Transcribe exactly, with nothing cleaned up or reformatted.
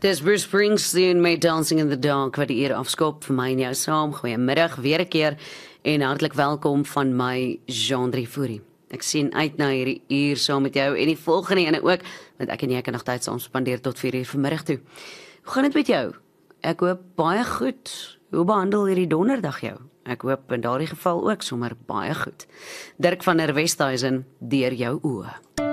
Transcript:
Dis Bruce Springsteen met Dancing in the Dark wat die eer afskop vir my en jou saam. Goeiemiddag weer 'n keer en hartlik welkom van my Jean Driefouri. Ek sien uit na hierdie uur saam met jou en die volgende ene ook, want ek en jy kan nog tyd saam spandeer tot vier uur vanmiddag toe. Hoe gaan dit met jou? Ek hoop baie goed. Hoe behandel hierdie donderdag jou? Ek hoop in daardie geval ook sommer baie goed. Dirk van der Westhuizen, deur jou oë.